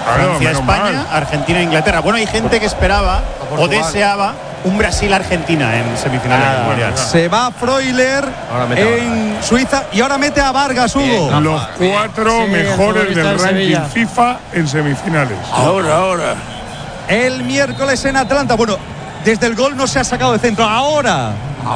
Francia-España, Argentina-Inglaterra. Bueno, hay gente que esperaba o deseaba un Brasil-Argentina en semifinales del Mundial. Se va Freuler en Suiza y ahora mete a Vargas, Hugo. Los 4 mejores del ranking FIFA en semifinales. Ahora. El miércoles en Atlanta. Bueno, desde el gol no se ha sacado de centro. Ahora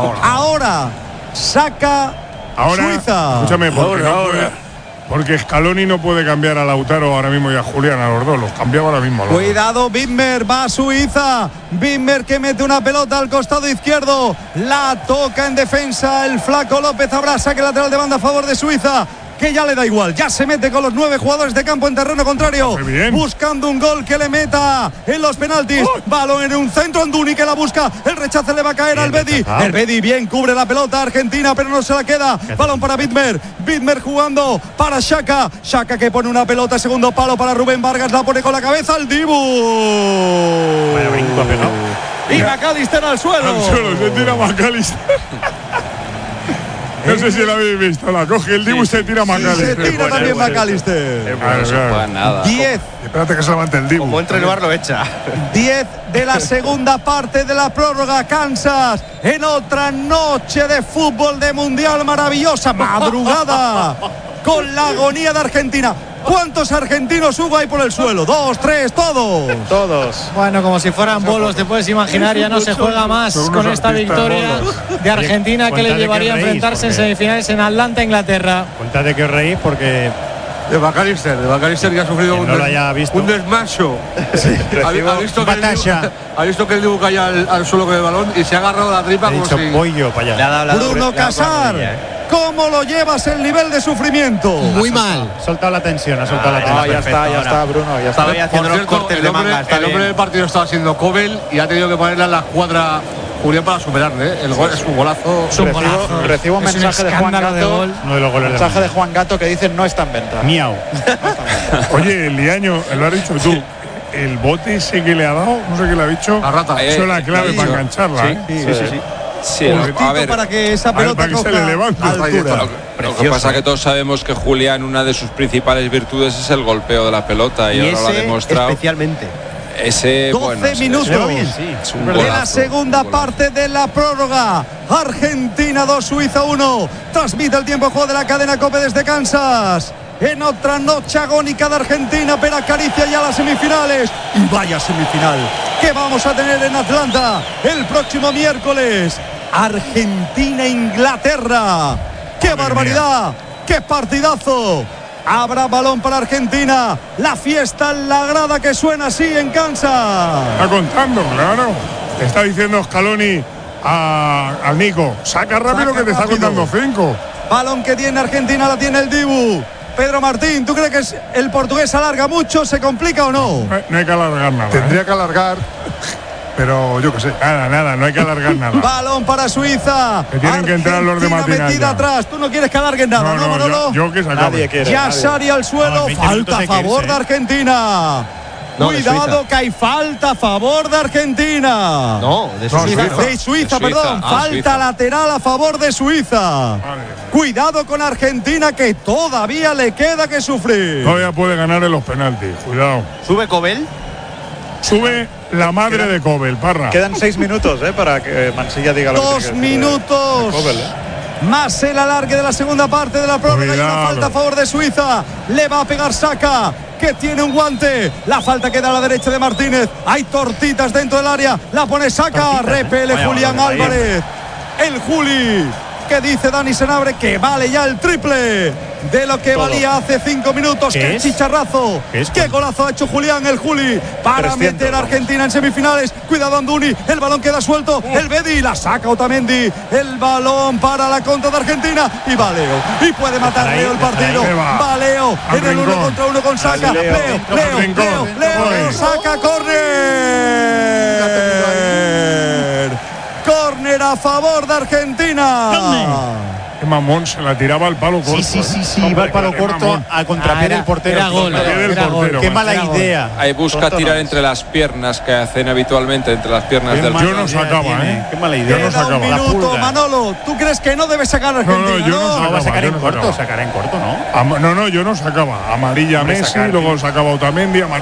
saca Suiza. Escúchame, porque Scaloni no puede cambiar a Lautaro ahora mismo y a Julián, a los dos. Los cambiaba ahora mismo. Cuidado, Widmer, va a Suiza. Widmer que mete una pelota al costado izquierdo. La toca en defensa el flaco López Abrasa, que lateral de banda a favor de Suiza, que ya le da igual, ya se mete con los 9 jugadores de campo en terreno contrario, buscando un gol que le meta en los penaltis. Balón en un centro, Anduni que la busca, el rechace le va a caer al Bedi. El Bedi bien cubre la pelota Argentina, pero no se la queda. Balón para Widmer jugando para Xhaka que pone una pelota, segundo palo para Rubén Vargas, la pone con la cabeza al Dibu. Vaya brinco ha pegado. Y McAllister al suelo. Se tira McAllister. No sé si lo habéis visto, la coge el Dibu y se tira McAllister. Se tira también McAllister. No se juega nada. 10. Espérate que se levante el Dibu. Como entre el bar lo echa. 10 de la segunda parte de la prórroga. Kansas en otra noche de fútbol de mundial maravillosa. Madrugada con la agonía de Argentina. ¿Cuántos argentinos, Hugo, hay por el suelo? 2, 3, todos. Bueno, como si fueran bolos, te puedes imaginar, ya no se juega más con esta victoria de Argentina que le llevaría a enfrentarse en semifinales en Atlanta, Inglaterra. Cuéntate que os reís porque de McAllister que ha sufrido un desmayo. Ha visto que el Dibu caía al suelo con el balón y se ha agarrado la tripa como si… pollo para allá. Bruno Casar. ¿Cómo lo llevas el nivel de sufrimiento? Muy mal. Ha soltado la tensión, ya está, Bruno. Ya está. Haciendo los cortes de manga. El hombre del partido estaba siendo Kobel y ha tenido que ponerle a la cuadra Julián para superarle. El gol es un golazo. Recibo un mensaje de Juan Gato. Uno de los goles mensaje de Juan Gato que dice no está en venta. Miau. Oye, Liaño, lo has dicho tú. El bote ese que le ha dado, no sé qué le ha dicho. La rata. Eso es la clave para engancharla. Sí, a ver, para que esa pelota se le levante. Lo que pasa es que todos sabemos que Julián, una de sus principales virtudes es el golpeo de la pelota y ahora lo ha demostrado. Especialmente. Ese 12 minutos de la segunda parte de la prórroga. Argentina 2, Suiza 1. Transmite el tiempo de juego de la cadena COPE desde Kansas. En otra noche agónica de Argentina, pero acaricia ya las semifinales. Y vaya semifinal que vamos a tener en Atlanta el próximo miércoles. Argentina-Inglaterra. ¡Qué barbaridad! ¡Qué partidazo! Habrá balón para Argentina. La fiesta en la grada que suena así en Kansas. Está contando, claro. Está diciendo Scaloni al Nico. Saca rápido que te está contando 5. Balón que tiene Argentina, la tiene el Dibu. Pedro Martín, ¿tú crees que el portugués alarga mucho? ¿Se complica o no? No hay que alargar nada. Tendría que alargar, pero yo qué sé. Nada, no hay que alargar nada. Balón para Suiza. Que tienen que entrar los de Matinal. Metida atrás. Tú no quieres que alarguen nada, ¿no, Manolo? Yo que se acabe. Nadie quiere. Ya Sari al suelo. Falta a favor de Argentina. Cuidado que hay falta a favor de Argentina. De Suiza. Perdón. Falta Suiza. lateral a favor de Suiza. Cuidado con Argentina, que todavía le queda que sufrir. Todavía puede ganar en los penaltis. Cuidado. ¿Sube Kobel? Sube la madre de Kobel, Parra. Quedan 6 minutos para que Mansilla diga lo que 2 minutos. Kobel, Más el alargue de la segunda parte de la prórroga. Y una falta a favor de Suiza. Le va a pegar Xhaka, que tiene un guante. La falta queda a la derecha de Martínez. Hay tortitas dentro del área. La pone Xhaka. Repele Julián Álvarez. El Juli, que dice Dani Senabre que vale ya el triple de lo que valía hace 5 minutos. ¡Qué chicharrazo! ¡Qué golazo ha hecho Julián, el Juli, para meter a Argentina en semifinales! Cuidado Anduni, el balón queda suelto. El Bedi, la saca Otamendi. El balón para la contra de Argentina. Y va Leo. Y puede matar Leo el partido. Va Leo en el 1 contra 1 con Xhaka. Leo. Saca córner. Córner a favor de Argentina. Qué mamón, se la tiraba al palo corto. Sí, va al palo corto a contrapié del portero. Era gol. Qué mala idea. Ahí busca tirar entre las piernas que hacen habitualmente, entre las piernas del… Yo no sacaba, Qué mala idea. Yo no sacaba. Un minuto, Manolo. ¿Tú crees que no debe sacar Argentina? No, yo no sacaba. Va a sacar en corto, sacará en corto, ¿no? No, yo no sacaba. Amarilla Messi, luego sacaba Otamendi,